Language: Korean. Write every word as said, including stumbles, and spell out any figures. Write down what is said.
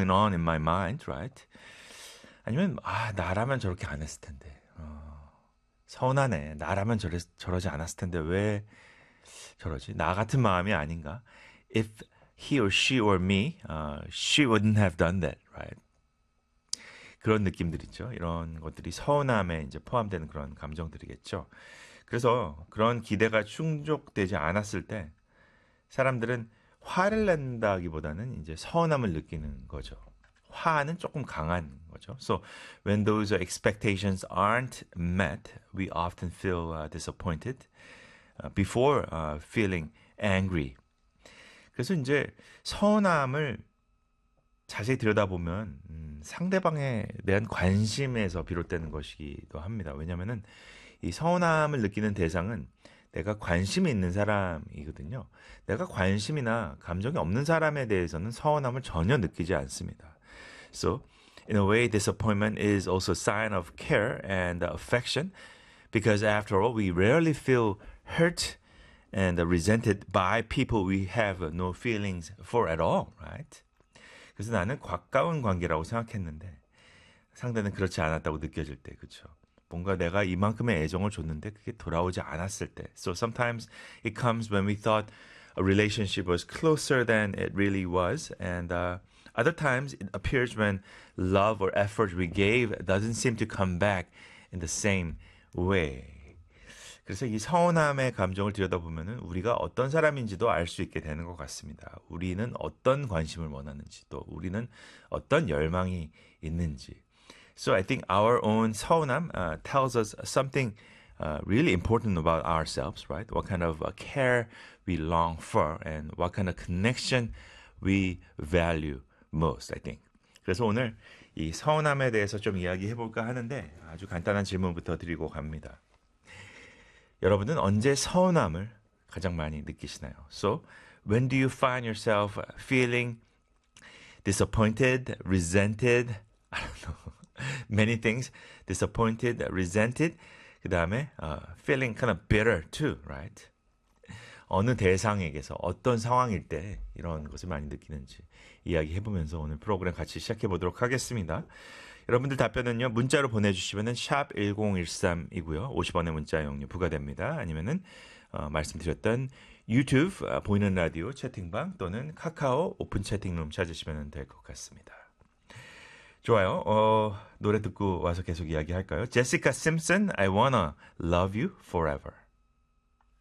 going on in my mind, right? 아니면 아 나라면 저렇게 안 했을 텐데. 어, 서운하네. 나라면 저래, 저러지 않았을 텐데 왜 저러지? 나 같은 마음이 아닌가? If he or she or me, uh, she wouldn't have done that, right? 그런 느낌들 있죠. 이런 것들이 서운함에 이제 포함되는 그런 감정들이겠죠. 그래서 그런 기대가 충족되지 않았을 때 사람들은 화를 낸다기보다는 이제 서운함을 느끼는 거죠. 화는 조금 강한 거죠. So when those expectations aren't met, we often feel uh, disappointed uh, before uh, feeling angry. 그래서 이제 서운함을 자세히 들여다보면 음, 상대방에 대한 관심에서 비롯되는 것이기도 합니다. 왜냐하면은 이 서운함을 느끼는 대상은 내가 관심이 있는 사람이거든요. 내가 관심이나 감정이 없는 사람에 대해서는 서운함을 전혀 느끼지 않습니다. So, in a way, disappointment is also a sign of care and affection because after all, we rarely feel hurt and resented by people we have no feelings for at all, right? 그래서 나는 가까운 관계라고 생각했는데 상대는 그렇지 않았다고 느껴질 때, 그렇죠? 뭔가 내가 이만큼의 애정을 줬는데 그게 돌아오지 않았을 때. So sometimes it comes when we thought a relationship was closer than it really was, and uh, other times it appears when love or effort we gave doesn't seem to come back in the same way. 그래서 이 서운함의 감정을 들여다보면은 우리가 어떤 사람인지도 알 수 있게 되는 것 같습니다. 우리는 어떤 관심을 원하는지, 또 우리는 어떤 열망이 있는지. So I think our own 서운함 uh, tells us something uh, really important about ourselves, right? What kind of uh, care we long for and what kind of connection we value most, I think. 그래서 오늘 이 서운함에 대해서 좀 이야기해 볼까 하는데 아주 간단한 질문부터 드리고 갑니다. 여러분은 언제 서운함을 가장 많이 느끼시나요? So, when do you find yourself feeling disappointed, resented, I don't know, many things, disappointed, resented, 그 다음에 uh, feeling kind of bitter too, right? 어느 대상에게서 어떤 상황일 때 이런 것을 많이 느끼는지 이야기해보면서 오늘 프로그램 같이 시작해보도록 하겠습니다. 여러분들 답변은요, 문자로 보내주시면은 샵 일공일삼이고요. 오십 원의 문자 이용료 부과됩니다. 아니면은, 어, 말씀드렸던 유튜브, 어, 보이는 라디오 채팅방 또는 카카오 오픈 채팅룸 찾으시면 될 것 같습니다. 좋아요. 어, 노래 듣고 와서 계속 이야기할까요? 제시카 심슨, I wanna love you forever.